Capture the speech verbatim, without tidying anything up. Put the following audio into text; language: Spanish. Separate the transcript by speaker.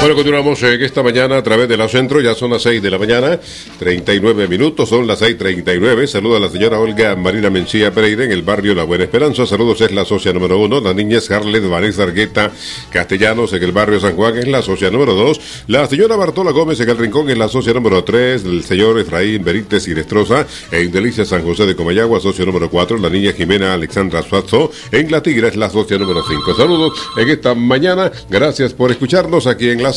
Speaker 1: Bueno, continuamos en esta mañana a través de la Centro, ya son las seis de la mañana, treinta y nueve minutos, son las seis treinta y nueve. Saluda a la señora Olga Marina Mencía Pereira en el barrio La Buena Esperanza. Saludos, es la socia número uno. La niña Scarlett Vanessa Argueta Castellanos en el barrio San Juan es la socia número dos. La señora Bartola Gómez en el Rincón es la socia número tres. El señor Efraín Benítez Inestrosa en Delicia San José de Comayagua, socio número cuatro. La niña Jimena Alexandra Suazo en La Tigra es la socia número cinco. Saludos en esta mañana, gracias por escucharnos aquí en la